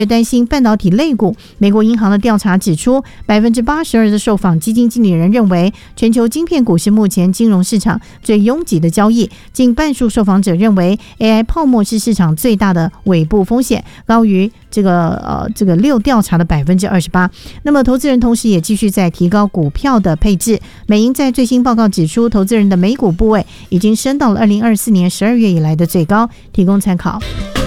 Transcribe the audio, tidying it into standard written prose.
担心半导体类股。美国银行的调查指出，82%的受访基金经理人认为全球晶片股是目前金融市场最拥挤的交易，近半数受访者认为 AI 泡沫是市场最大的尾部风险，高于这个6调查的28%。那么投资人同时也继续在提高股票的配置。美银在最新报告指出，投资人的美股部位已经升到了2024年12月以来的最高，提供参考。